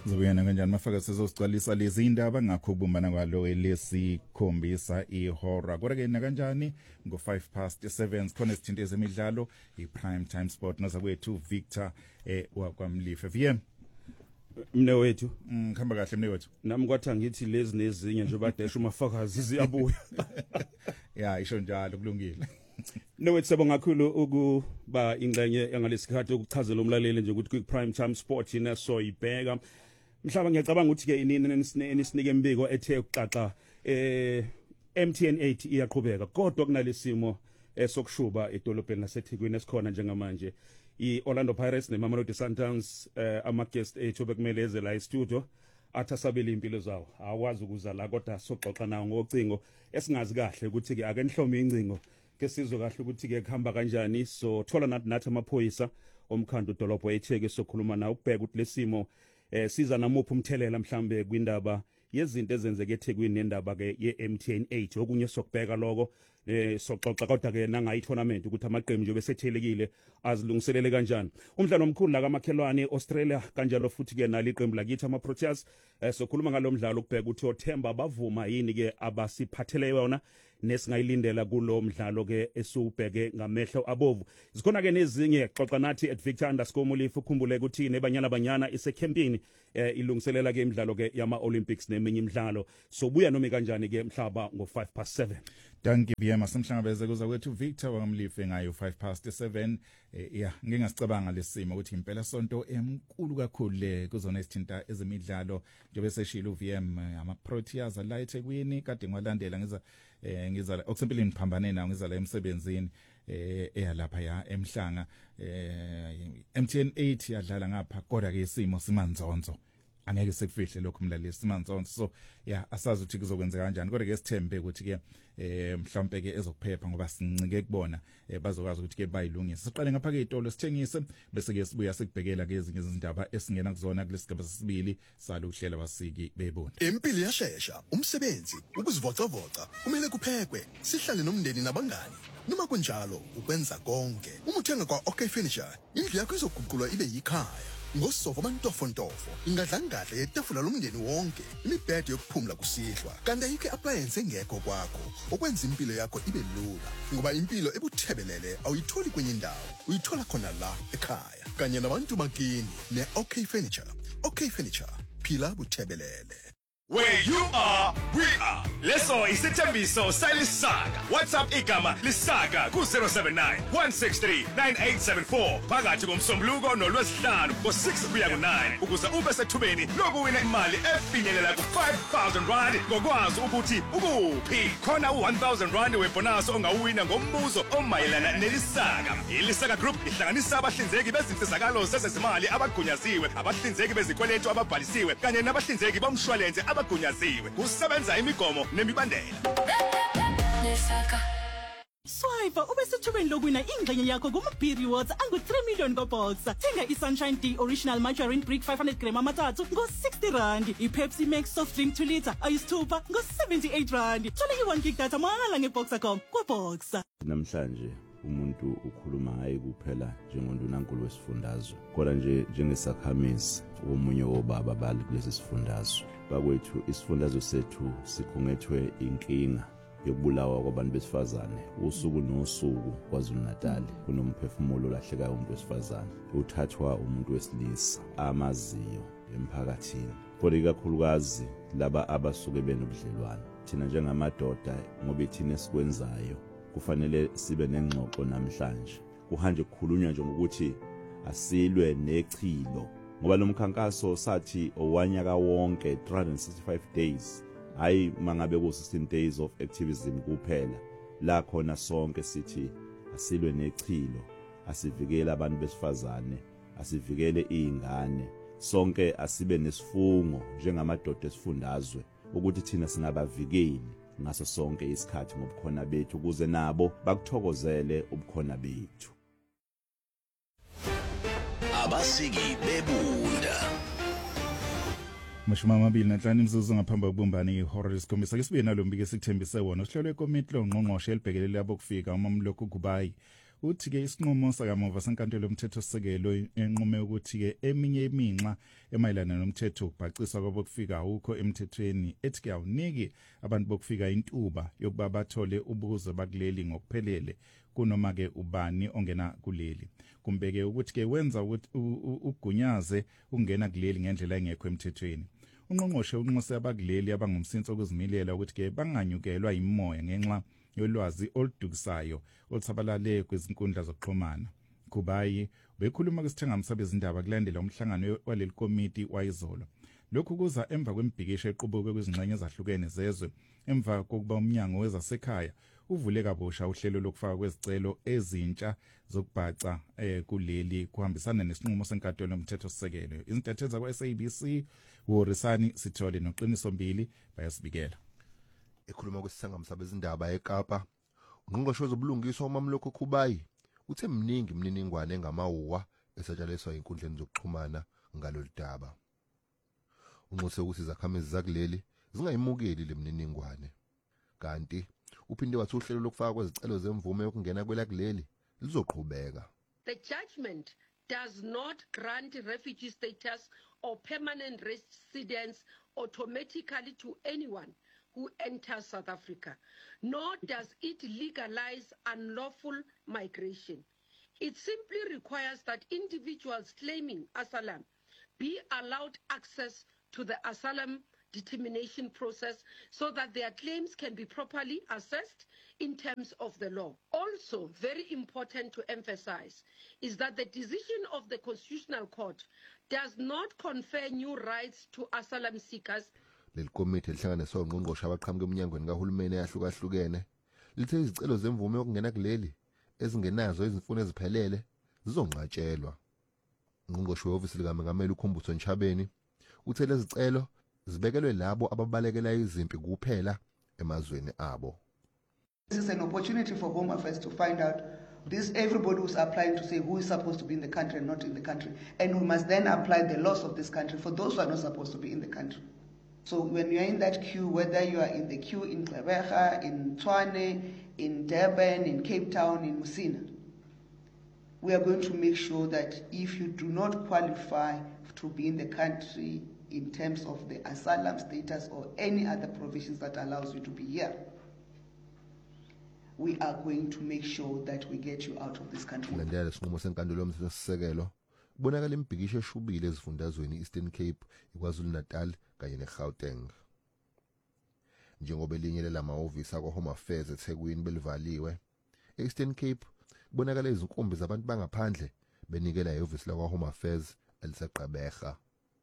Zobuyena kanjani mafaka sizosicalisa lezi indaba ngakho ukubumbana kwalo lesikhombisa ihora. Kodwa ke kanjani ngo 7:05 khona isithinto ezemidlalo iPrime Time Sport nozakwethu Victor wakwamlife. VM Mnewethu khamba kahle mnewethu. Nami kwathi ngithi lezi nezinye nje badesha umafakazi ziyabuya. Ya isho njalo kulungile. Mnewethu sabonga kakhulu ukuba ingxenye yangalesikhati ukuchazela umlaleli nje ukuthi kwiPrime Time Sport yina so ibheka. Mhlaba ngiyacabanga ukuthi ke inini esinike imbiko ethe ukuxaxa MTN 8 iyaqhubeka kodwa kunalesimo sokushuba edolobheni laseThekwini esikhona njengamanje iOrlando Pirates neMamelodi Sundowns ama guest ethu bekumele eze la estudio athi asabela impilo zawo akwazi ukuza la kodwa soxoxa nawo ngocingo esingazi kahle ukuthi ke ake nihlome incingo ke sizwe kahle ukuthi ke kuhamba kanjani so thola nathi amaphoyisa omkhandlu udolobho eThekwini sokhuluma nawo ukubheka ukuthi lesimo siza namuphi umthelela mhlambe kwindaba yezinto ezenzeke eThekwini nendaba ke yeMTN 8 okunye sokubheka lokho soxoxa kodwa ke nanga i-tournament ukuthi amaqembu nje besethelekile azilungiselele kanjani umdlalo omkhulu la kamakhelwane eAustralia kanjalo futhi ke nali iqembu lakithi ama-Proteas sokhuluma ngalomdlalo ukubheka ukuthi oThemba bavuma yini ke abasiphathele yona nesingayilindela kulo mdlalo ke esubheke ngamehlo abovu zikhona ke nezinye xoxa nathi @victor_mulifu ukhumbule ukuthi nebanyana isecampaign ilungiselela ke imidlalo ke yama Olympics neminye imidlalo so buya noma kanjani ke mhlaba ngo 7:05 Dankie BM asemhlangabeze kuza kwethu Victor wakamlife ngayo 7:05 ngingasicabanga lesimo ukuthi impela sonto emkulu kakhulu le kuzona isithinta ezemidlalo njengoba seshilo uVM ama-Proteas la eThekwini kade ngwalandela ngiza okusempilini phambane nawo ngiza la emsebenzini eyalapha ya emhlanga MTN 8 yadlala ngapha kodwa ke isimo simanzonzo angeke sekufihle lokho umlaleli simanzonzo so asazi ukuthi kuzokwenzeka kanjani kodwa ke sithembe ukuthi ke mhlawumbe ke ezokuphepha ngoba sincike kubona bazokwazi ukuthi ke bayilungise siqale ngapha ke itolo sithengise bese ke sibuya sikubhekela ke ezinye izindaba esingena kuzona kulesigaba sesibili salo uhlela wasiki bebona impilo yashesha umsebenzi ukuzivocavoca kumele kuphekwe sihlale nomndeni nabangani noma kunjalo ukwenza konke uma uthenga kwa OK Furniture indlu yakho izoguqulwa ibe yikhaya ngosofa amantofontofo ingadlangadla yetafula lomndeni wonke imibhede yokuphumula kusihlwa kanti ayike appliance engekho kwakho okwenza impilo yakho ibe lula ngoba impilo ebuthebelele awuyitholi kwenye indawo uyithola khona la ekhaya kanye nabantu bakini neOK Furniture OK Furniture phila buthebelele. Where you are, we are. Leso isithembiso salisaka. WhatsApp igama lisaka ku 079 163 9874. Phakathi komsombuluko nolwesihlanu ngo6 kuya ku9 ukuze ube sethubeni lokuwina imali efinyelela ku R5,000 ngokwazi ukuthi ukuphi. Khona u1000 webonus ongawina ngombuzo omayelana nelisaka. Ilisaka Group ihlanganisa abahlinzeki bezinsizakalo zezimali abagunyaziwe, abahlinzeki bezikweletu ababhalisiwe kanye nabahlinzeki bomshwalense abagunyaziwe kusebenza imigomo nemibandela. Swipe ube sethubeni lokwina ingxenye yakho kuma-B rewards angu-3 million ko-box. Thenga i-Sunshine D Original Margarine Brick 500 gram amathathu ngo-R60. I-Pepsi Max Soft Drink 2 litre ayisithupha ngo-R78. Thola i-1 gig data mahhala nge-Boxer.com kwa-Boxer. Namhlanje umuntu ukhuluma ngaye kuphela njengondunankulu wesifundazwe kodwa nje njengesakhamisi womunye wobaba bali kulesi sifundazwe bakwethu isifundazwe sethu sikhungethwe inkinga yokubulawa kwabantu besifazane usuku nosuku KwaZulu-Natal kunomphefumulo lahleka umuntu wesifazane uthathwa umuntu wesilisa amaziyo emphakathini kodwa ikakhulukazi laba abasuke benobudlelwane thina njengamadoda ngoba ithina esikwenzayo kufanele sibe nengxoxo namhlanje kuhanje kukhulunywa nje ngokuthi asilwe nechilo ngoba lo mkhankaso sathi owanyaka wonke 365 days hayi mangabe ku 16 days of activism kuphela la khona sonke sithi asilwe nechilo asivikele abantu besifazane asivikele izingane sonke asibe nesifungo njengamadoda esifundazwe ukuthi thina singabavikeli ngaso sonke isikhathi ngobukhona bethu ukuze nabo bakuthokozele ubukhona bethu. Abasiki bebunda. Mashuma amabili nanhlanu imzuzu ngaphambi kokubumbana ihora lesikhombisa ke sibe nalo mbike sikuthembise wona uhlelo wekomiti longqongqoshe elibhekelele abokufika umamloko kubayi uthi ke isinqumo sakamuva senkantolo yomthethosisekelo enqume ukuthi ke eminye iminxa emayelana nomthetho ubhaciswa kwabokufika ukho emthethweni ethi ke awuniki abantu bokufika intuba yokuba bathole ubuzo bakuleli ngokuphelele kunoma ke ubani ongena kuleli kumbeke ukuthi ke wenza ukuthi ugunyaze ungena kuleli ngendlela engekho emthethweni. Ungqongqoshe unxuse abakuleli abangumsinso okuzimilela ukuthi ke banganyukelwa imoya ngenxa yolwazi oludukisayo oluthabalale kwezinkundla zokuxhumana. Kubayi bekhuluma kusithengamsa bezindaba kulandela umhlangano waleli komiti wayizolo. Lokhu kuza emva kwembhikisho eqhubeke kwizingxenye ezahlukene zezwe emva kokuba umnyango wezasekhaya uvule kabusha uhlelo lokufaka kwezicelo ezintsha zokubhaca kuleli kuhambisana nesinqumo senkantolo yomthethosisekelo. Izintatheli kwa SABC Worisani Sithole noqiniso mbili bayasibikela. Ekhuluma kwesisangamo bezindaba eKapa, ungqongqoshe wezobulungiswa uMamloko Kubayi uthe mningi imniningwane engamawuwa esatshaliswa inkundleni zokuxhumana ngalolu daba. Unxuse ukuthi izakhamizi zakuleli zingayimukeli lemniningwane. Kanti uphinde wathi uhlelo lokufaka kwezicelo zemvume yokungena kwelakuleli lizoqhubeka. The judgment does not grant refugee status or permanent residence automatically to anyone who enters South Africa, nor does it legalize unlawful migration. It simply requires that individuals claiming asylum be allowed access to the asylum determination process so that their claims can be properly assessed in terms of the law. Also, very important to emphasize is that the decision of the Constitutional Court does not confer new rights to asylum seekers. Leli komiti lihlanganiswe ungqongqoshe abaqhamuke eminyangweni kahulumeni eyahlukahlukene lithe izicelo zemvume yokungena kuleli ezingenazo izimfuno eziphelele zizonqatshelwa. Ungqongqoshe wehhovisi likaMengameli uKhumbudzo Ntshabeni uthe lezi zicelo zibekelwe labo ababalekela izimpi kuphela emazweni abo. This is an opportunity for Home Affairs to find out everybody who's applying to say who is supposed to be in the country and not in the country, and we must then apply the laws of this country for those who are not supposed to be in the country. So when you are in that queue, whether you are in the queue in Gqeberha, in Tshwane, in Durban, in Cape Town, in Musina, we are going to make sure that if you do not qualify to be in the country in terms of the asylum status or any other provisions that allows you to be here, we are going to make sure that we get you out of this country. Landela isinqumo senkantolo yomthethosisekelo kubonakala imbhikisho eshubile ezifundazweni Eastern Cape, iKwaZulu Natal kanye neGauteng. Njengoba elinye lamahhovisi akwa-Home Affairs eThekwini belivaliwe, Eastern Cape kubonakala izinkumbi zabantu bangaphandle benikela ihhovisi lakwa-Home Affairs eliseGqeberha.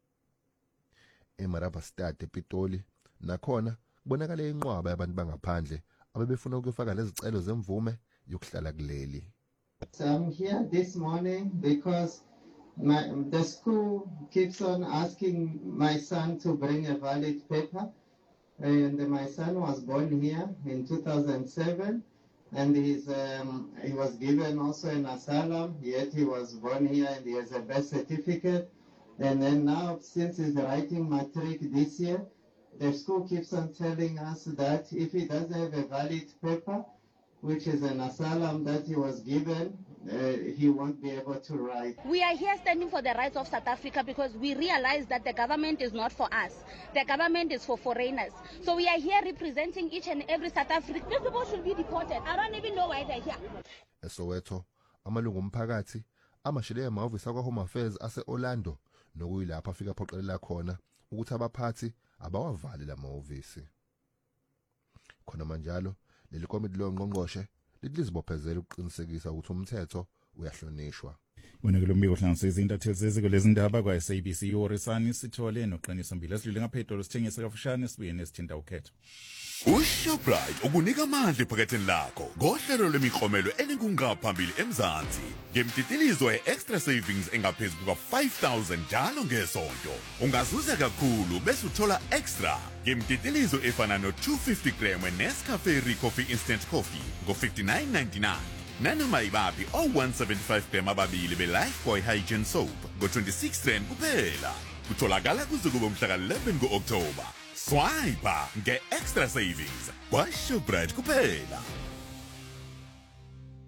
eMarabastad ePitoli nakhona kubonakala inqwaba yabantu bangaphandle abebefuna ukufaka lezi zicelo zemvume yokuhlala kuleli. So I'm here this morning because the school keeps on asking my son to bring a valid paper, and my son was born here in 2007, and he was given also an asylum, yet he was born here and he has a birth certificate. And then now, since he's writing matric this year, the school keeps on telling us that if he doesn't have a valid paper, which is an asylum that he was given, he won't be able to write. We are here standing for the rights of South Africa because we realize that the government is not for us. The government is for foreigners. So we are here representing each and every South African. These people should be deported. I don't even know why they're here. eSoweto amalungu omphakathi amashile emahhovisi akwa-Home Affairs ase-Orlando nokuyilapha afika aphoqelela khona ukuthi abaphathi abawavali lamahhovisi. Khona manjalo leli komiti longqongqoshe lithi lizibophezela ukuqinisekisa ukuthi umthetho uyahlonishwa. Wonke umbiko hlanganisa izintatheli zeziko lezindaba kwa SABC Yorisani Sithole noqiniso mbili esidlule ngaphezulu sithengisa kafushane sibuye nesithinta ukhetho. UShoprite ukunika amandla ephaketheni lakho ngohlelo lemiklomelo elinkungaphambili eMzansi ngemtitilizo extra savings engaphezulu kuka-5,000 njalo ngesonto. Ungazuza kakhulu bese uthola extra ngemtitilizo efana no-250 gram Nescafe Coffee Instant Coffee ngo-59.99 nanoma ibaphi o-175 gram ababili be-Lifebuoy Hygiene Soap ngo-26 rand kuphela. Kutholakala kuze kube mhla ka-11 ku-October. Swipe nge-extra savings kwa Shoprite kuphela.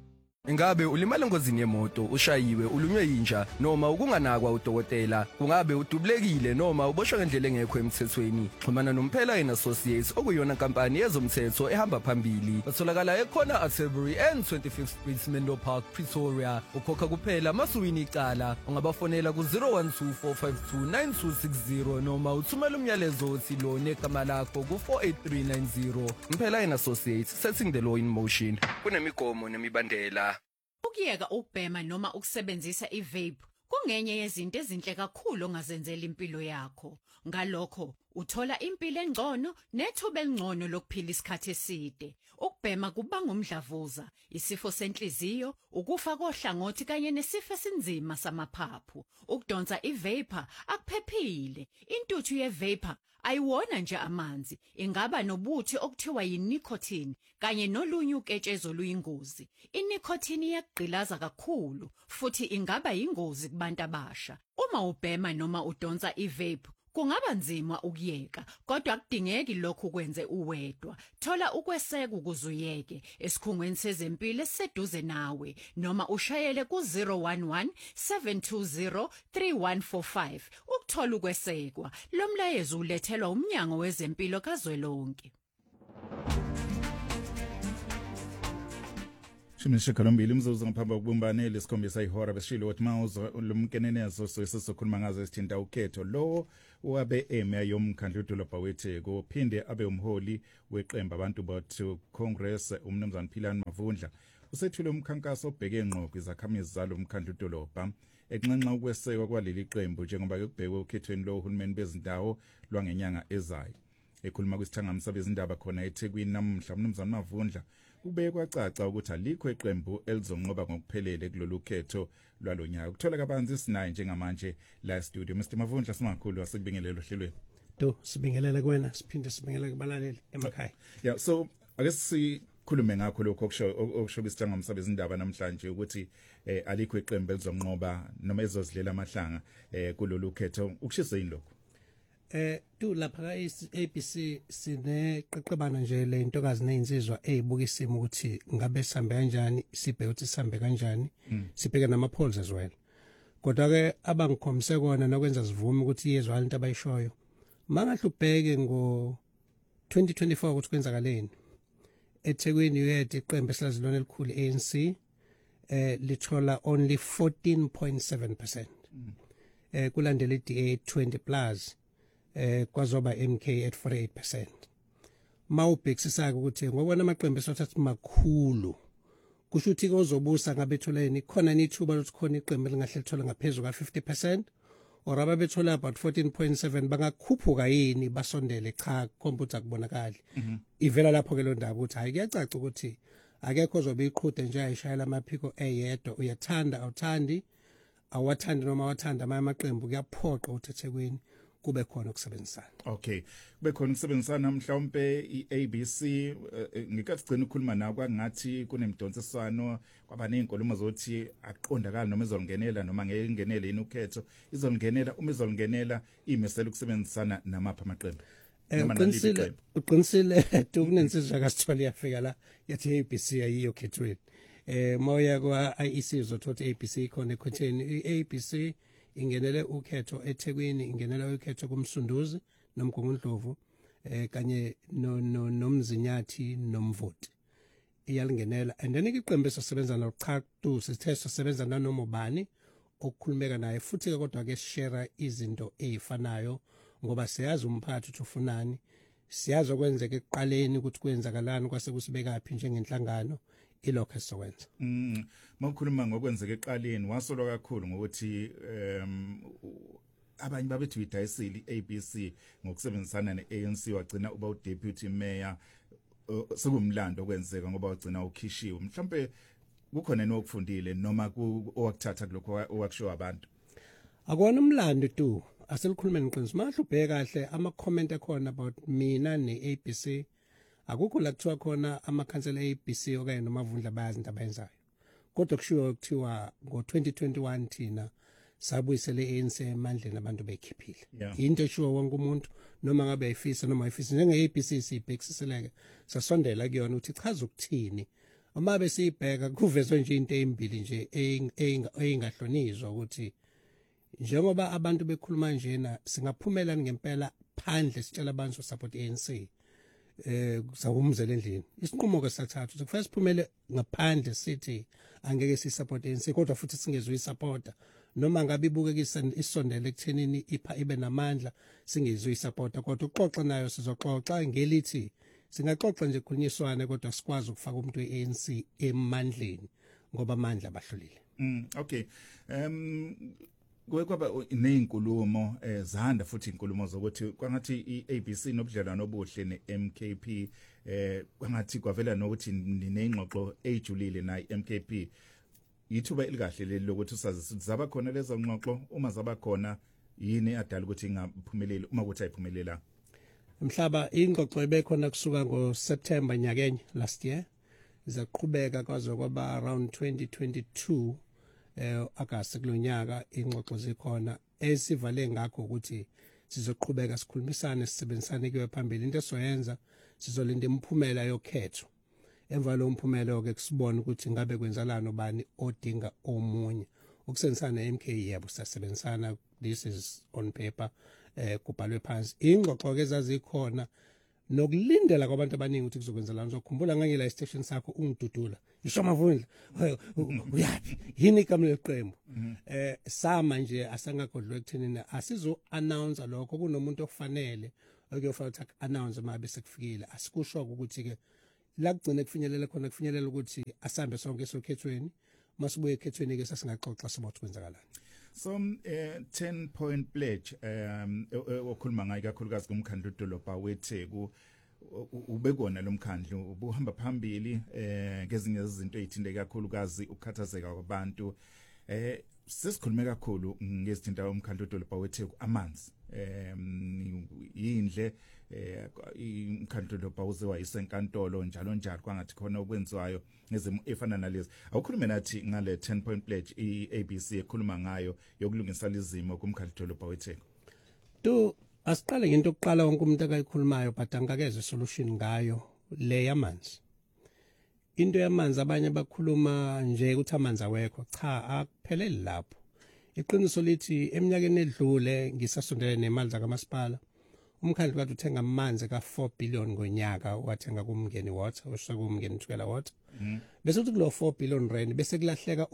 Ingabe ulimala engozini yemoto, ushayiwe, ulunywe inja noma ukunganakwa udokotela, kungabe udubulekile noma uboshwe ngendlela engekho emthethweni? Xhumana noMphela and Associates okuyona inkampani yezomthetho ehamba phambili. Batholakala ekhona Atterbury and 25th Street Menlo Park, Pretoria. Ukhokha kuphela masuwini icala. Ungabafonela ku 0124529260 noma uthumela umyalezo othi lo negama lakho ku 48390. Mphela and Associates, setting the law in motion. Kunemigomo nemibandela. Ukuyeka ukubhema noma ukusebenzisa i-vape kungenye yezinto ezinhle kakhulu ongazenzela impilo yakho. Ngalokho uthola impilo engcono nethuba elingcono lokuphila isikhathi eside. Ukubhema kubanga umdlavuza, isifo senhliziyo, ukufa kohlangothi kanye nesifo esinzima samaphaphu. Ukudonsa i-vapor akuphephile. Intuthu ye-vapor ayiwona nje amanzi, ingaba nobuthi okuthiwa yi-nicotine kanye nolunye uketshezi oluyingozi. I-nicotine iyagqilaza kakhulu futhi ingaba yingozi kubantu abasha. Uma ubhema noma udonsa i-vape kungaba nzima ukuyeka, kodwa akudingeki lokhu kwenze uwedwa. Thola ukweseka ukuze uyeke esikhungweni sezempilo esiseduze nawe noma ushayele ku 011 720 3145 ukuthola ukwesekwa. Lo mlayezo ulethelwa uMnyango Wezempilo kaZwelonke. Shimishikalombili umzuzu ngaphambi kokubumbana lesikhombisa ihora besishilo ukuthi mawuzo lomkenenezo sokukhuluma ngazo esithinta ukhetho lo wabe emeya yomkhandlu wedolobha weTheku uphinde abe umholi weqembu abantu bathu Congress umnumzana Philani Mavundla usethule umkhankaso obheke ngqo kwizakhamizi zalo umkhandlu wedolobha ekunxenxa ukwesekwa kwaleli qembu njengoba kubhekwe ukhethweni lo uhulumeni bezindawo lwangenyanga ezayo. Ekhuluma kwisithangamisa bezindaba khona eThekwini namhla umnumzana Mavundla ube kwacaca ukuthi alikho iqembu elizonqoba ngokuphelele kulolu khetho lwalonyaka. Ukuthola kabanzi sinaye njengamanje la studio. Mr Mavundla singakhulu asekubingelelo hlelweni. Sibingelela kuwena siphinde sibingelela kubalaleli emakhaya. Yeah, so ake sikhulume ngakho lokho okusho isithangamisa bezindaba namhlanje ukuthi alikho iqembu elizonqoba noma ezozidlela amahlanga kulolu khetho. Ukushisa yini lokho? Lapha ABC sineqeqebana nje le intokazi nezinsizwa ezibuka isimo ukuthi ngabe sihambe kanjani, sibheke ukuthi sihambe kanjani, sibheke nama polls as well. Kodwa ke abangikhombise kona nokwenza sivume ukuthi yezwa into abayishoyo. Mangahle ubheke ngo 2024 ukuthi kwenzakaleni. eThekwini uyede iqembu esilazilona elikhulu ANC lithola only 14.7%. Kulandela iDA 20 plus. Kwazoba MK at 48%. Mawubhekisisa ukuthi ngoba namaqembu esothatha makhulu kusho ukuthi kozobusa ngabe etholeni khona nithuba lokuthi khona iqembu lingahle lithola ngaphezulu ka 50% or ababethola about 14.7 bangakhuphuka yini basondele cha computer kubonakala. Ivela lapho ke lo ndaba ukuthi hayi kuyacaca ukuthi akekho ozobe iqhude nje ayishayela amaphiko eyedwa uyathanda awuthandi awathandi noma awathanda amaqembu kuyaphoqa uThekwini kube khona ukusebenzisana. Okay, kube khona ukusebenzisana mhlawumbe iABC ngikathi gcina ukukhuluma nawe kwangathi kunemidonsiswano kwabanezinkulumo zokuthi aqondakala noma izolungenela noma ngeke ingenele yini ukhetho izolungenela uma izolungenela imesela ukusebenzisana namapha amaqembu. Uqinisile kunensizwa kasithole yafika la yathi ABC ayiyo khethweni. Moya kwa IEC uzothola ABC khona ekhethweni iABC ingenele ukhetho eThekwini ingenele ukhetho kumsunduzi nomgungundlovu kanye nomzinyathi nomvoti iyalingenela and then iqembu esebenza noqhaqhu sithe sisebenza nanoma ubani okukhulumeka naye futhi kodwa ke share izinto ezifanayo ngoba siyazi umphathi uthi ufunani siyazi okwenzeka ekuqaleni ukuthi kwenzakalani kwase kusibekaphi njengenhlangano ilokho esokwenza. Mawukhuluma ngokwenzeka eqaleni wasolwa kakhulu ngokuthi abanye babethu idayisile iABC ngokusebenzisana neANC wagcina uba uDeputy Mayor sekumlando okwenzeka ngoba wagcina ukhishiwe. Mhlawumbe kukhona nokufundile noma owakuthatha kulokho owakusho abantu. Akona umlando tu aselikhulumeni iqiniso mahle ubheke kahle ama comment ekhona about mina neABC akukho la kuthiwa khona amakhansela eABC okanye noMavundla bayazi into abayenzayo. Kodwa kushiwo kuthiwa ngo2021 thina sabuyisele ANC emandleni abantu bekhiphile. Into eshiwo wonke umuntu noma ngabe ayifisa noma ayifisa njengeABC sibhekisiseleke sasondela kuyona ukuthi chaza ukuthini uma besibheka kuvezwe nje into ezimbili nje eingahlonizwa ukuthi njengoba abantu bekhuluma njena singaphumela ngempela phandle sitshela abantu support ANC sawumzela endlini isinqumo ke sathatha ukuthi kufanele siphumele ngaphandle sithi angeke sisupport ANC kodwa futhi singezwe isupporta noma ngabe ibukekisa isondele ekuthenini ibe namandla singezwe isupporta kodwa uxoxa nayo sizoxoxa ngelithi singaxoxa nje khulunyiswane kodwa sikwazi ukufaka umuntu weANC emandleni ngoba amandla abahlulile. Okay. Kwaba nezinkulumo zahanda futhi inkulumo zokuthi kwangathi iABC nobudlelwano obuhle neMKP kwangathi kwavela nokuthi ninengxoxo ejulile nayi MKP yithuba elikahle leli lokuthi usazi zaba khona lezo ngxoxo uma zaba khona yini adala ukuthi ingaphumeleli uma kuthi ayiphumelela. Mhlaba ingxoxo ebekhona kusuka ngoSeptember nyakenye last year izaqhubeka kwaze kwaba around 2022 August kulonyaka ingxoxo zikhona esivale ngakho ukuthi sizoqhubeka sikhulumisane sisebenzisane kuye phambili into esoyenza sizolinda imphumela yokhetho emva lo mphumela ke kusibona ukuthi ngabe kwenzalana obani odinga omunye ukusebenzisana MK yebo sasebenzisana this is on paper kubhalwe phansi ingxoxo ke zazikhona nokulindela kwabantu abaningi ukuthi kuzokwenzelana uzokhumbula ngangela station sakho ungidudula isho mavundla uyapi yini igama leqembu sama nje asangagodlwa ekuthenini asizo announce lokho kunomuntu ofanele okuyofanele ukuthi announce mabe sekufikile asikusho ukuthi ke la kugcine kufinyelela khona kufinyelela ukuthi asambe sonke esokhethweni masibuye ekhethweni ke sasingaxoxa sibothi kwenzakalani. So 10 point pledge okhuluma ngayo kakhulukazi kumkhandlu dolobha weTheku ubekona lo mkhandlu ubuhamba phambili ngezinye izinto ezithinde kakhulukazi ukukhathazeka kwabantu sesikhulume kakhulu ngezithinta umkhandlu dolobha weTheku amanzi indle umkhandlu dolobha uzewa isenkantolo njalo kwangathi khona okwenziwayo ngezimo efana nalezi awukhulume nathi ngale 10 point pledge iABC ekhuluma ngayo yokulungisa izimo kumkhandlu dolobha weTheku asiqale ngento yokuqala wonke umuntu akayikhulumayo but angakeze solution ngayo le yamanzi into yamanzi abanye bakhuluma nje ukuthi amanzi awekho cha akupheleli lapho iqiniso lithi eminyakeni edlule ngisasondele nemali zakamasipala umkhandlu kade uthenga amanzi ka4 billion ngonyaka wathenga kumngeni water osekumngeni Thukela water bese kuthi kulo 4 billion rand bese kulahleka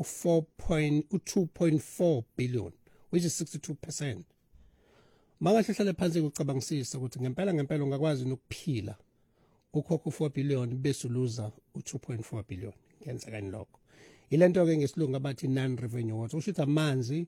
u2.4 billion which is 62%. Mangahlala phansi ukucabangisisa ukuthi ngempela ungakwazi ukuphila ukhokha u4 billion bese uluza u2.4 billion ngenza kani lokho ilento ke ngesilungu abathi non revenue water ushithi amanzi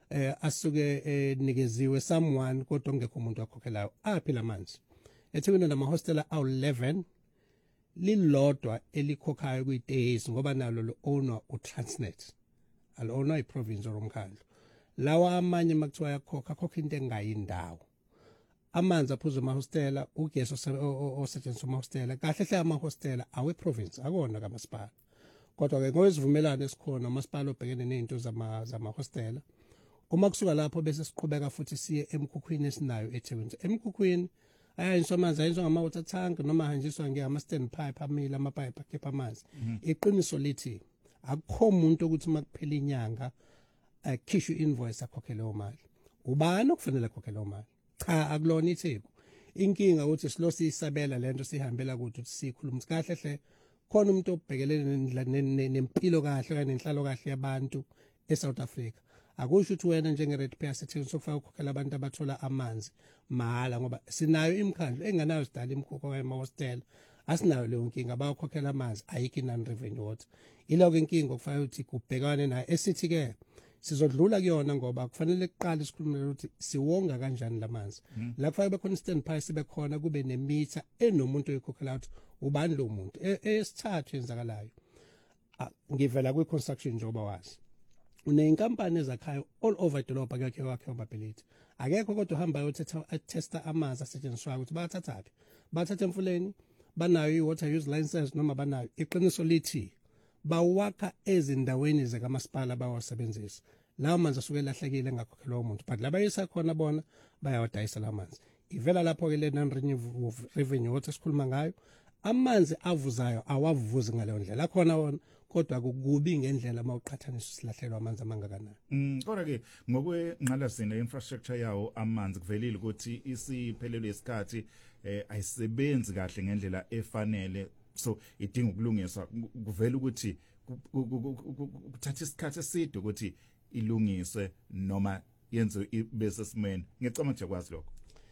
asuke nikeziwe someone kodwa ongekho umuntu akhokhelayo aphila amanzi eThekwini nama hostela awu11 lilodwa elikhokhayo kwi-days ngoba nalo lo owner uTransnet alo owner iprovince omkhandlu lawa amanye makuthiwa yakhokha into engayindawo amanzi aphuza amahostela ugesi osetshenziswa amahostela kahle hle amahostela awe province akona kamasipala kodwa ke ngokuzivumelana esikhona umasipala obhekene nezinto zamahostela uma kusuka lapho bese siqhubeka futhi siye emkhukhwini esinayo eThekwini emkhukhwini ayayiswa amanzi ayiswa ngama-water tank noma hanjiswa ngama-stand pipe amile amapipe akhipha amanzi iqiniso lithi akukho umuntu ukuthi makuphela inyanga akhishwe invoice akhokhe leyo mali ubani okufanele akhokhe leyo mali cha akulona iTheku inkinga ukuthi silo siyisabela lento sihambela ukuthi sikhuluma kahle hle khona umuntu obhekelene nempilo kahle kanye nenhlalo kahle yabantu eSouth Africa akusho ukuthi wena njenge-Red Pair sethi sokufaka ukukhokhela abantu abathola amanzi mahala ngoba sinayo imkhandlu enganayo sidala imkhokho emahostela asinayo leyo nkinga bayakhokhela amanzi ayikho non revenue water iloko inkinga okufanele ukuthi kubhekane nayo esithi ke sizodlula kuyona ngoba kufanele kuqala isikhulumele ukuthi siwonga kanjani lamanzi la kufanele bekhona stand pipe sibe khona kube nemeter enomuntu oyikhokhela ukuthi ubani lo muntu esithathu yenzakalayo ngivela kwi-construction njengoba wazi uneyinkampani ezakhayo all over idolobha kwakhe amabhilidi akekho kodwa uhamba yotesta amanzi asetshenziswayo ukuthi bayathathaphi bathatha emfuleni banayo i-water use license noma banayo iqiniso lithi bawakha ezindaweni zikamasipala bawasebenzisa lawo manzi asuke lahlekile engakhokhelwa umuntu but laba yisakhona bona bayawadayisa lamanzi ivela lapho ke le non revenue water sikhuluma ngayo amanzi avuzayo awavuzi ngaleyo ndlela akhona wona kodwa kukubi ngendlela mawuqhathanisa silahlelwa amanzi amangakanani. Kodwa ke ngokwenqalasini infrastructure yawo amanzi kuvelile ukuthi isiphelelwe isikhathi ayisebenzi kahle ngendlela efanele, so idinga ukulungiswa. Kuvela ukuthi kuthatha isikhathi eside ukuthi ilungiswe noma yenze ibese simene. Ngicabanga nje kwazi lokho.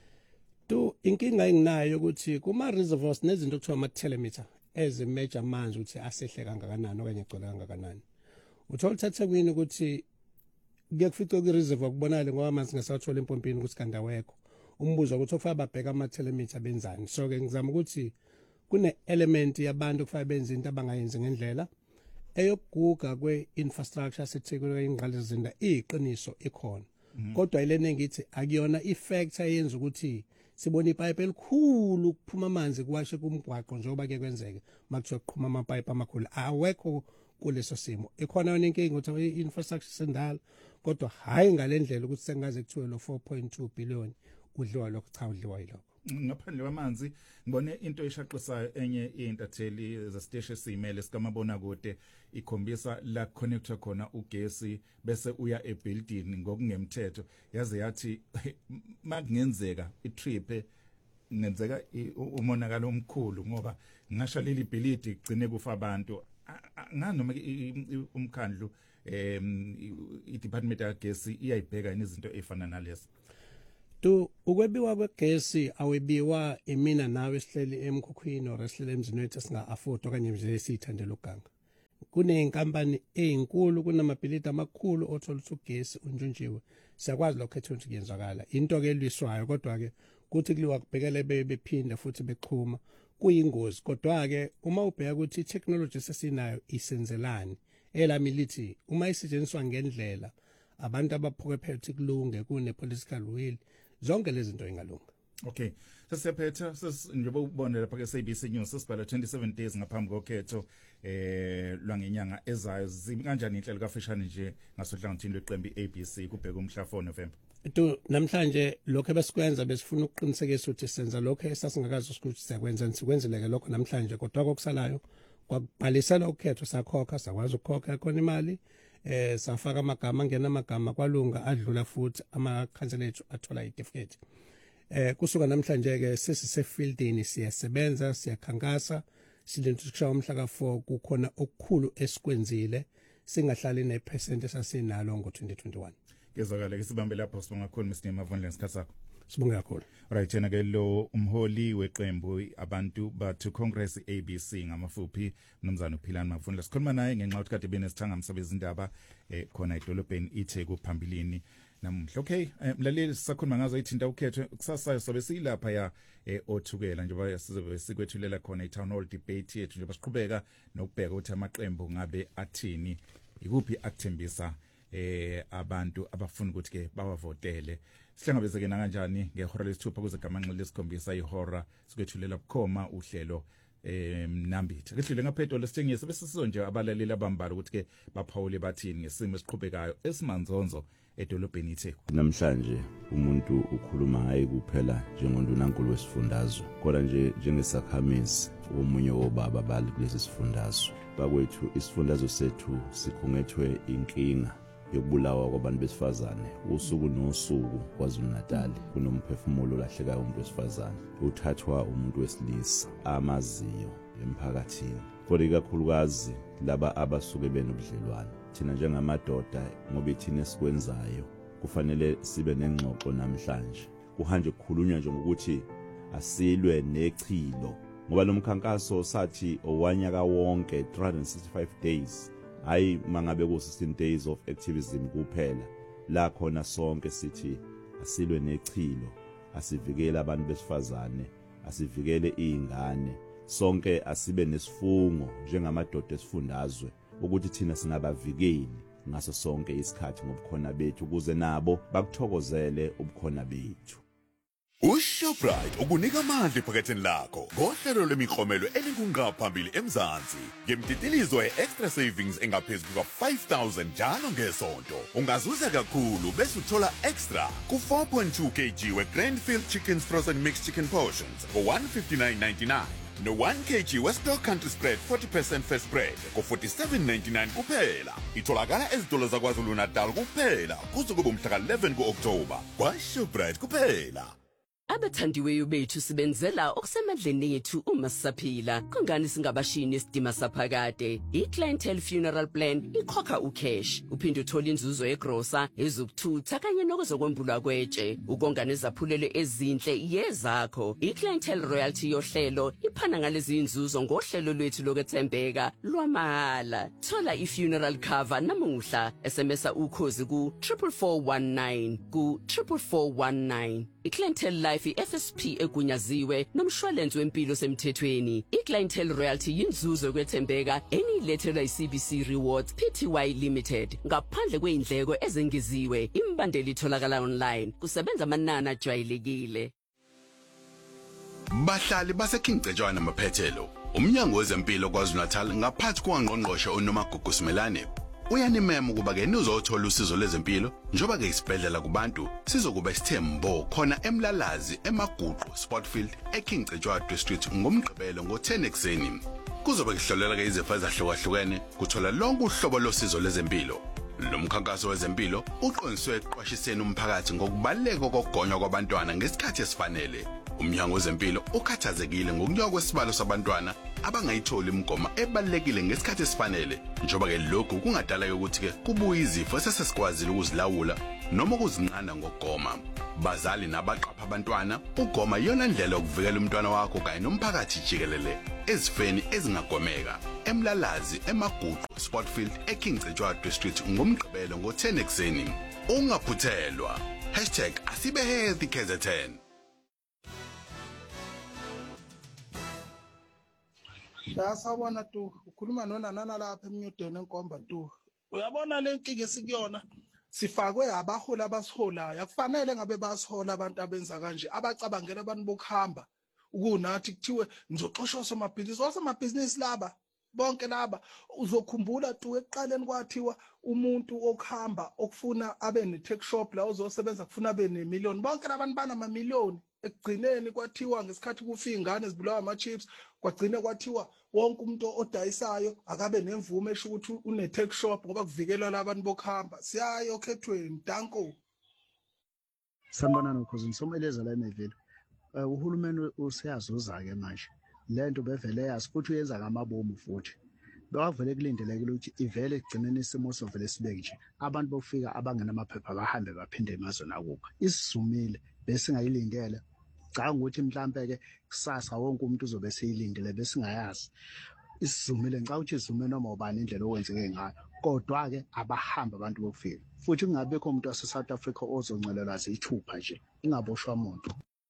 Inkinga enginayo ukuthi kuma reservoirs nezinto kuthiwa ama telemeter ezimeasure amanzi ukuthi asehle kangakanani okanye egcwele kangakanani. Uthola uthathe kwini ukuthi kuyakufica ku reservoir kubonakala ngoba amanzi ngasathola empompini ukuthi kanda wekho. Umbuzo ukuthi kufanele babheka ama telemeter benzani. So ke ngizama ukuthi kune element yabantu kufanele benze into abangayenzi ngendlela eyokuguga kwe-infrastructure sethekwe ingqalasizinda iqiniso ikhona. Kodwa ilene ngithi akuyona ifactor yenza ukuthi sibona ipipe elikhulu kuphuma amanzi kuwashe kumgwaqo njengoba ke kwenzeke makuthiwa kuqhuma amapipe amakhulu awekho kuleso simo. Ikhona yona inkinga ukuthi i-infrastructure sendala kodwa hayi ngalendlela ukuthi sengaze kuthiwe lo 4.2 billion udliwa lokho cha udliwa yilokho. Ngaphandle kwamanzi ngibone into eshaqisayo enye iintatheli zesiteshi esimele sikamabona kude ikhombisa la connector khona ugesi bese uya ebuilding ngokungemthetho yaze yathi makungenzeka itrip ngenzeka umonakalo omkhulu ngoba ngasho leli building igcine kufa abantu nganoma umkhandlu i-department yagesi iyayibheka izinto efana nalezi. Ukwebiwa kwegesi awebiwa imina nawe sihleli emkhukhwini or sihleli emzini wethu singa afford okanye nje esithandela uganga. Kunenkampani ezinkulu kunamabhilidi amakhulu othola ugesi unjunjiwe. Siyakwazi lokho ukuthi kuyenzakala. Into ke elwiswayo kodwa ke kuthi kuliwa kubhekele bephinda futhi bexhuma kuyingozi. Kodwa ke uma ubheka ukuthi technology sesinayo isenzelani elami lithi uma isetshenziswa ngendlela abantu abaphokephela kulunge kune political will zonke lezi zinto ingalunga. Okay, sesephetha njengoba ubone lapha ke SABC News sesibhala 27 days ngaphambi kokhetho lwangenyanga ezayo. Zimi kanjani inhlelo kafishane nje ngasohlangothini lweqembu iABC kubheka umhla 4 November? Namhlanje lokho besikwenza besifuna ukuqinisekisa ukuthi senza lokho esasingakazi ukuthi siyakwenza sikwenzeleke lokho namhlanje kodwa kokusalayo kwabhalisela ukhetho sakhokha sakwazi ukukhokha khona imali safaka amagama ngena amagama kwalunga adlula futhi amakhansela ethu athola itifiketi. Kusuka namhlanje ke sesisefieldini siyasebenza siyakhankasa silentukusha umhla ka4 kukhona okukhulu esikwenzile singahlali ne% esasinalo ngo2021. Kezakala ke sibambe lapho sibonga kakhulu Mr. Mavondle ngesikhathi sakho. Sibonga kakhulu. Right, yena ke lo umholi weqembu abantu bathu Congress ABC ngamafuphi mnumzana uPhilani Mavondle sikhuluma naye ngenxa ukuthi kade benesithanga msebenzindaba khona edolobheni iTheku phambilini namuhla. Okay, mlaleli sisakhuluma ngazo ithinta ukhetho kusasa sobe silapha ya othukela njengoba sizobe sikwethulela khona i-town hall debate yethu njengoba siqhubeka nokubheka ukuthi amaqembu ngabe athini ikuphi akuthembisa abantu abafuna ukuthi ke bawavotele. Sihlangabezeke na kanjani ngehora lesithupha kuze gamanqe lesikhombisa ihora sikwethulela bukhoma uhlelo Mnambitha. Kehlile ngaphedo lesithengise bese sizonje abalaleli abambala ukuthi ke baphawule bathini ngesimo esiqhubekayo esimanzonzo edolobheni iTheku. Namhlanje umuntu ukhuluma hayi kuphela njengondunankulu wesifundazwe kodwa nje njengesakhamisi omunye wobaba bali kulesi sifundazwe. Bakwethu isifundazwe sethu sikhungethwe inkinga yokubulawa kwabantu besifazane usuku nosuku KwaZulu-Natal kunomphefumulo lahlekayo umuntu wesifazane uthathwa umuntu wesilisa amaziyo emphakathini kodwa ikakhulukazi laba abasuke benobudlelwane. Thina njengamadoda ngoba ithina esikwenzayo kufanele sibe nengxoxo namhlanje kuhanje kukhulunywa nje ngokuthi asilwe nechilo ngoba lo mkhankaso sathi owanyaka wonke 365 days hayi mangabe ku 16 days of activism kuphela la khona sonke sithi asilwe nechilo asivikele abantu besifazane asivikele izingane sonke asibe nesifungo njengamadoda esifundazwe ukuthi thina singabavikeli ngaso sonke isikhathi ngobukhona bethu ukuze nabo bakuthokozele ubukhona bethu. UShoprite ukunika amandla ephaketheni lakho ngohlelo lemiklomelo elingunqa phambili eMzansi ngemtitilizo extra savings engaphezulu ka-5,000 njalo ngesonto. Ungazuza kakhulu bese uthola extra ku-4.2 kg we Grandfield Chickens Frozen Mixed Chicken Portions for $159.99 no 1 kg Westdale Country Spread 40% first spread ko 47.99 kuphela. Itholakala ezitolo zaKwaZulu Natal kuphela kuze kube umhla ka-11 kuOkthoba kwaShoprite kuphela. Abathandiweyo bethu sibenzela okusemandleni ethu uma sisaphila. Kungani singabashini isidima saphakade? I-Clientele Funeral Plan ikhokha ucash. Uphinde uthole inzuzo egrosa, ezokuthutha kanye nokuzokwembulwa kwetshe. Ukonga nezaphulelo ezinhle yezakho. I-Clientele Royalty yohlelo iphana ngalezi inzuzo ngohlelo lwethu lokwethembeka lwamahhala. Thola i-funeral cover namuhla. SMS ukhozi ku 44419 ku 44419. I-Clientele Life FSP egunyaziwe nomshwalense wempilo semthethweni. I-Clientele Royalty yinzuzo kwethembeka enilethelwa i-CBC Rewards Pty Limited ngaphandle kweindleko ezengeziwe. Imbandeli itholakala online. Kusebenza amanani ajwayelekile. Bahlali baseKingcetshwana Maphethelo, umnyango wezempilo KwaZulu-Natal ngaphansi kwaNgqongqoshe uNomagugu Simelane uyanimema ukuba ke nizothola usizo lezempilo njoba ke isibhedlela kubantu sizokuba isithembo khona eMlalazi eMaguqu Sportfield eKingcetshwana District ngomgqibelo ngo-10 ekseni. Kuzobe kuhlolela ke izifo ezahlukahlukene kuthola lonke uhlobo losizo lezempilo. Lo mkhankaso wezempilo uqondiswe eqwashiseni umphakathi ngokubaleka kokugonywa kwabantwana ngesikhathi esifanele. Umnyango wezempilo ukhathazekile ngokunyuka kwesibalo sabantwana abangayitholi imigomo ebalekile ngesikhathi esifanele njoba ke lokhu kungadala ukuthi ke kubuye izifo esesesikwazile ukuzilawula noma ukuzinqanda ngokugoma. Bazali nabaqapha abantwana ugoma yona ndlela yokuvikela umntwana wakho kanye nomphakathi jikelele ezifeni ezingagomeka. eMlalazi eMaguqu Sportfield eKingcetshwana District ngomgqibelo ngo-10 ekseni. Ungaphuthelwa #asibehealthy KZN. Yasabona tu ukhuluma nonanana lapha eMnyudeni enkomba tu. Uyabona le nkinga esikuyona sifakwe abaholi abasiholayo. Akufanele ngabe basihola abantu abenza kanje abacabangela abantu bokuhamba ukunathi kuthiwe ngizoxoshwa osomabhizinisi laba bonke laba. Uzokhumbula tu ekuqaleni kwathiwa umuntu okuhamba okufuna abe ne-tech shop la uzosebenza kufuna abe ne-million. Bonke labantu banama-million. Ekugcineni kwathiwa ngesikhathi kufika ingane zibulawa ama-chips kwagcina kwathiwa wonke umuntu odayisayo akabe nemvume esho ukuthi une-tech shop ngoba kuvikelwa labantu bokuhamba. Siyayo okhethweni danko. Sanibonani ukhozi ngisomeleza la eMeville. Uhulumeni useyazuza-ke manje lento bevele yazi futhi uyenza ngamabomu futhi. Bewavele kulindelekile ukuthi ivele egcineni isimo sovele sibe nje. Abantu bokufika abangenamaphepha bahambe baphinde emazweni akupha. Isizumile bese ngayilindele. Cha ukuthi mhlambe ke kusasa wonke umuntu uzobe seyilindele bese ngayazi. Isizumile ngicela ukuthi izume noma ubani indlela okwenzeke ngayo. Kodwa ke abahamba abantu bokufika. Futhi kungabekho umuntu wase South Africa ozoncelelwa izithupha nje. Ingaboshwa umuntu.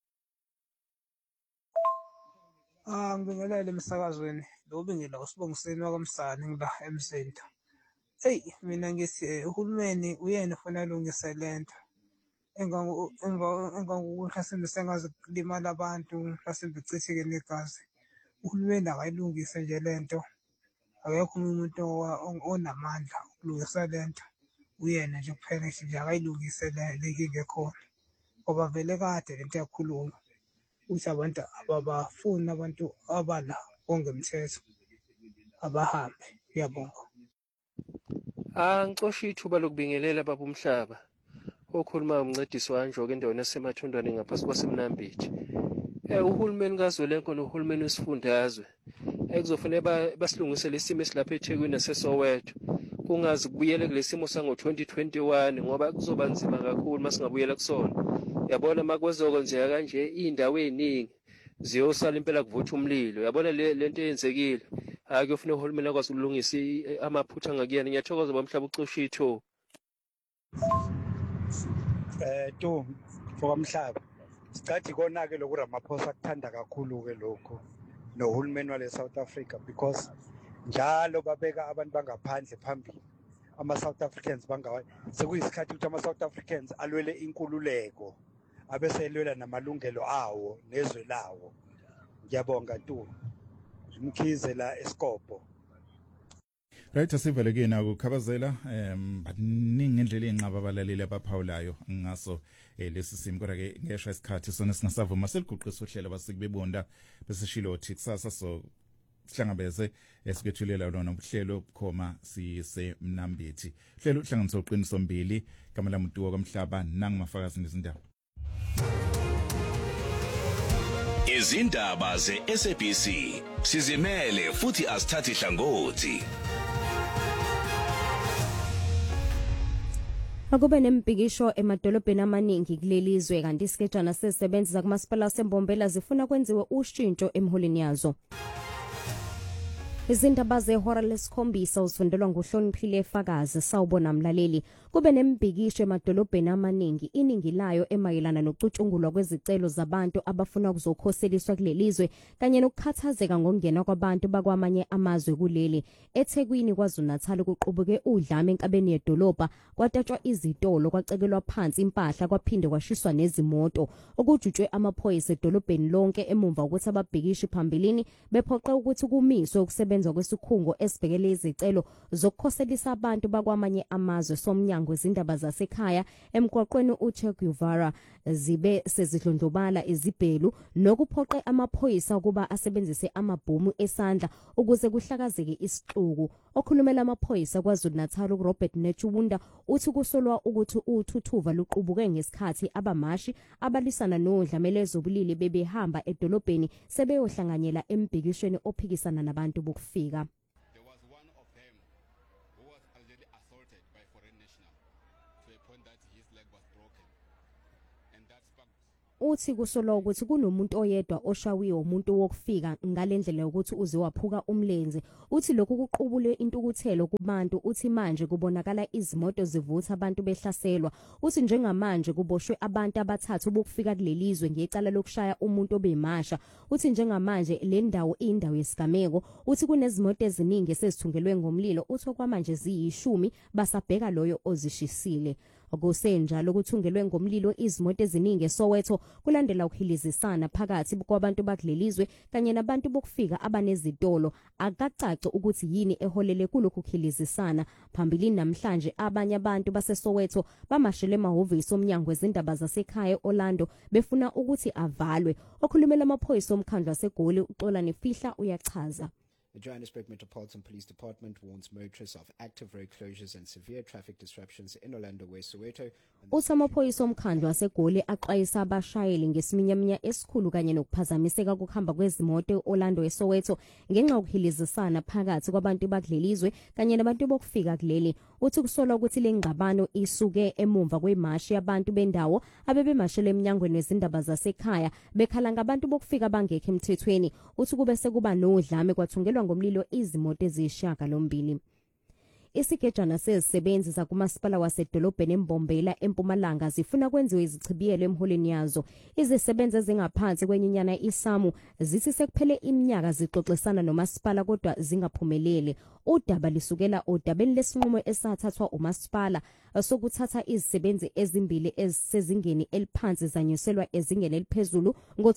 Ngibingelele emsakazweni lo bingela usibongiseni wakamsana ngila eMsenta. Hey mina ngithi uhulumeni uyena ufuna alungise lento. Engangokuhlasimbe sengaze kulimala abantu mhlasimbe kucitheke negazi. Uhulumeni akayilungise nje lento. Akekho umuntu onamandla ukulungisa lento. Uyena nje kuphela nje akayilungise le nkinga ekhona. Ngoba vele kade lento yakhulunywa. Uthi abantu ababafuni abantu abala ongemthetho abahambe. Ngiyabonga. Ngixosha ithuba lokubingelela baba umhlaba. Okhuluma umncedisi wanjoke endaweni yasemathondwane ngaphasi kwasemnambithi. Uhulumeni kaZolenko nohulumeni wesifundazwe kuzofanele basilungisele isimo esilapha eThekwini naseSoweto. Kungazi kubuyele kulesimo sango-2021 ngoba kuzoba nzima kakhulu masingabuyela kusona. Yabona makwezokwenzeka kanje indawo eziningi ziyosala impela kuvutha umlilo. Yabona lento eyenzekile. Kuyofuna uhulumeni akwazi ukulungisa amaphutha ngakuyena. Ngiyathokoza bamhlaba ucosha ithuba. Tu fokamhlaba sicathi kona ke lokhu Ramaphosa kuthanda kakhulu ke lokho nohulumeni wale South Africa because njalo babeka abantu bangaphandle phambili ama-South Africans sekuyisikhathi ukuthi ama-South Africans alwele inkululeko abeselwela namalungelo awo nezwe lawo. Ngiyabonga tu Mkhize la eSkopo. Right asivele ke na ukukhabazela baningi indlela enqaba abalaleli abaphawulayo ngaso lesi simo kodwa ke ngeshwa isikhathi sona singasavuma seliguqisa uhlelo basikubebonda bese shilothi kusasa so sihlangabeze esikethulela lona uhlelo obukhoma sise Mnambithi uhlelo uhlanganisa uqiniso mbili igama lami uTuwa kwaMhlaba nangimafakazi nezindaba izindaba ze-SABC sizimele futhi asithathi hlangothi. Akube nempikisho emadolobheni amaningi kulelizwe kanti isikejana sezisebenzi zakumasipala seMbombela zifuna kwenziwe ushintsho emholini yazo. Izindaba zehora lesikhombisa uzifundelwa nguHloniphile Fakazi sawubona mlaleli kube nembikisho emadolobheni amaningi iningi layo emayelana nokucutshungulwa kwezicelo zabantu abafuna ukuzokhoseliswa kulelizwe kanye nokukhathazeka ngokungena kwabantu bakwamanye amazwe kuleli eThekwini KwaZulu-Natal kuqubuke udlame enkabeni yedolobha kwatatshwa izitolo kwacekelwa phansi impahla kwaphinde kwashiswa nezimoto okujutshwe amaphoyisa edolobheni lonke emumva ukuthi ababhikishi phambilini bephoqe ukuthi kumiswe ukusebenza kwesikhungo esibhekele izicelo zokukhoselisa abantu bakwamanye amazwe somnyango wezindaba zasekhaya emgwaqweni uChe Guevara zibe sezidlondlobala izibhelu nokuphoqe amaphoyisa ukuba asebenzise amabhomu esandla ukuze kuhlakazeke isixuku okhulumela amaphoyisa KwaZulu-Natal uRobert Nechubunda uthi kusolwa ukuthi uthuthuva luqubuke ngesikhathi abamashi abalisana nodlamela ezobulili bebehamba edolobheni sebeyohlanganyela embhikishweni ophikisana nabantu bokufika. Uthi kusolwa ukuthi kunomuntu oyedwa oshawiwe umuntu wokufika ngalendlela ukuthi uze waphuka umlenze uthi lokhu kuqubule intukuthelo kubantu uthi manje kubonakala izimoto zivutha abantu behlaselwa uthi njengamanje kuboshwe abantu abathathu bokufika kulelizwe ngecala lokushaya umuntu obemasha uthi njengamanje le ndawo indawo yesigameko uthi kunezimoto eziningi esezithungelwe ngomlilo uthi okwamanje ziyi10 basabheka loyo ozishisile okusenjalo kuthungelwe ngomlilo izimoto eziningi eSoweto kulandela ukuhilizisana phakathi kwabantu bakulelizwe kanye nabantu bokufika abanezitolo akacace ukuthi yini eholele kulokhu kuhilizisana phambilini namhlanje abanye abantu baseSoweto bamashele emahhovisi omnyango wezindaba zasekhaya Orlando befuna ukuthi avalwe okhulumela amaphoyisa omkhandlu waseGoli uXola Nefihla uyachaza. The Johannesburg Metropolitan Police Department warns motorists of active road closures and severe traffic disruptions in Orlando West Soweto. Usamaphoyisa omkhandlu waseGoli axwayisa abashayeli ngesiminyaminya esikhulu kanye nokuphazamiseka kokuhamba kwezimoto eOrlando eSoweto ngenxa yokuhilizisana phakathi kwabantu bakulelizwe kanye nabantu bokufika kuleli. Uthi kusolwa ukuthi lengqabano isuke emumva kwemashi yabantu bendawo abebemashele eminyangweni wezindaba zasekhaya bekhala ngabantu bokufika bangekho emthethweni. Uthi kube sekuba nodlame kwathungelwa ngomlilo izimoto ezishaka lombili. Isigejana sezisebenzi zakumasipala wasedolobheni eMbombela eMpumalanga zifuna kwenziwe izichibiyelo emholeni yazo. Izisebenzi ezingaphansi kwenyinyana iSamu zithi sekuphele iminyaka zixoxisana nomasipala kodwa zingaphumelele. Udaba lisukela odabeni lesinqumo esathathwa umasipala sokuthatha izisebenzi ezimbili ezisezingeni eliphansi zanyuselwa ezingeni eliphezulu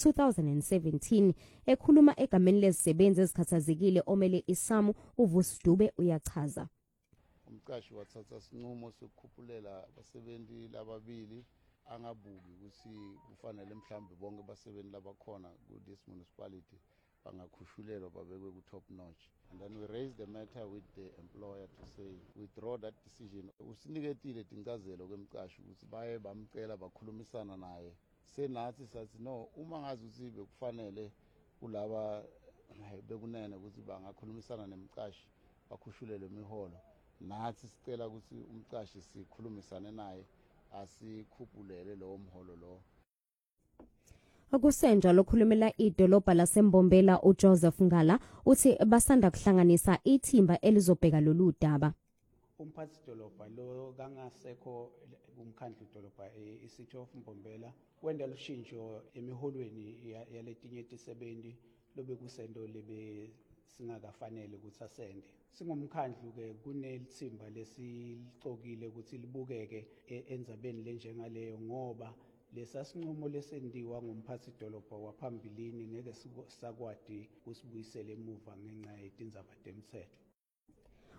ngo-2017. Ekhuluma egameni lezisebenzi ezikhathazekile omele iSamu uVusdube uyachaza. Umqashi wathatha isinqumo sokukhuphulela abasebenzi lababili angabuki ukuthi kufanele mhlambe bonke abasebenzi labakhona ku this municipality bangakhushulelwa babekwe ku top notch. And then we raised the matter with the employer to say withdraw that decision. Usiniketile tincazelo kwemqashi ukuthi baye bamcela bakhulumisana naye. Senathi sathi no uma ngazi ukuthi bekufanele kulaba bekunene ukuthi bangakhulumisana nemqashi bakhushulele imiholo. Nathi sicela ukuthi umqashi sikhulumisane naye asikhuphulele lo mholo lo. Akusenjalo lokhulumela idolobha laseMbombela uJoseph Ngala uthi basanda kuhlanganisa ithimba elizobheka lolu daba. Umphathi dolobha lo kangasekho kumkhandlu dolobha iCity of Mbombela wenda lushintsho emiholweni yaletinye tisebenzi lobe kusendo lebe singakafanele ukuthi asende. Singumkhandlu ke kunelithimba lesicokile ukuthi libukeke enzabeni lenjengaleyo ngoba lesasinqumo lesendiwa ngumphathi dolobha waphambilini ngeke sakwadi kusibuyisele emuva ngenxa yetindzaba temthetho.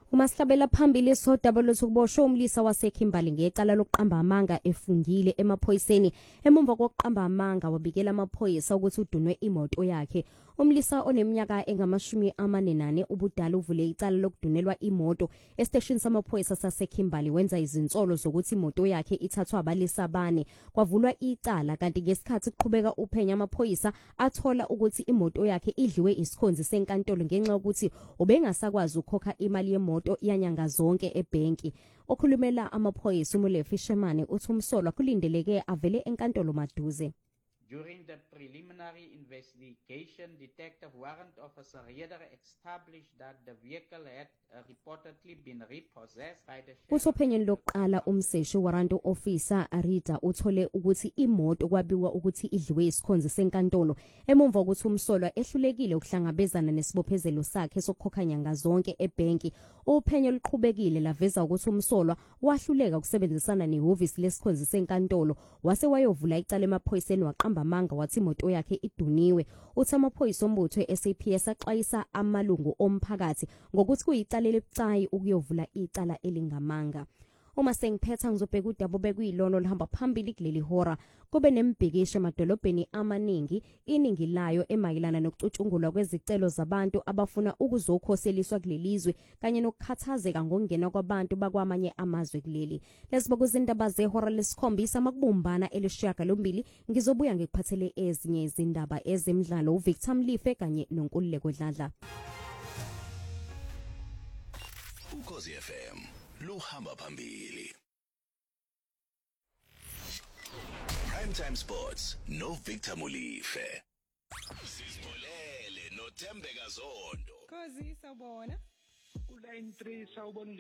Umahlabela phambili sodaba lokuboshwa umlisa waseKimberley ngecala lokuqamba amanga efungile emaphoyiseni emumva kokuqamba amanga wabikela amaphoyisa ukuthi udunwe imoto yakhe. Umlisa oneminyaka engama-44 ubudala uvule icala lokudunelwa imoto esiteshini samaphoyisa saseKimberley wenza izinsolo zokuthi imoto yakhe ithathwa abalisa abane. Kwavulwa icala kanti ngesikhathi kuqhubeka uphenya amaphoyisa athola ukuthi imoto yakhe idliwe isikhonzi senkantolo ngenxa yokuthi ubengasakwazi ukukhokha imali yemoto yanyanga zonke ebhenki. Okhulumela amaphoyisa uMule Fisherman uthi umsolwa kulindeleke avele enkantolo maduze. During the preliminary investigation, Detective Warrant Officer Reder established that the vehicle had reportedly been repossessed by the sheriff. Usophenyeni lokuqala umseshi warrant officer Reder uthole ukuthi imoto kwabiwa ukuthi idliwe isikhonzi senkantolo emumva ukuthi umsolwa ehlulekile ukuhlangabezana nesibophezelo sakhe sokukhokha nyanga zonke ebhenki. Uphenyo luqhubekile laveza ukuthi umsolwa wahluleka ukusebenzisana nehhovisi lesikhonzi senkantolo wase wayovula icala emaphoyiseni waqamba amanga wathi imoto yakhe iduniwe. Uthi amaphoyisa ombutho eSAPS axwayisa amalungu omphakathi ngokuthi kuyicala elibucayi ukuyovula icala elingamanga. Uma sengiphetha ngizobheka udaba bekuyilona lihamba phambili kuleli hora. Kube nembhikisho emadolobheni amaningi, iningi layo emayilana nokucutshungulwa kwezicelo zabantu abafuna ukuzokhoseliswa kulelizwe kanye nokukhathazeka ngokungena kwabantu bakwamanye amazwe kuleli. Lesibuka izindaba zehora lesikhombisa makubumbana elishiyagalombili ngizobuya ngikuphathele ezinye izindaba ezemidlalo uVictor Mlife kanye noNkululeko Dladla. Ukhosi FM luhamba phambili. Primetime Sports no Victor Mulife. Sizbolele no Thembeka Zondo. Khosi sawubona. Ku line 3 sawubona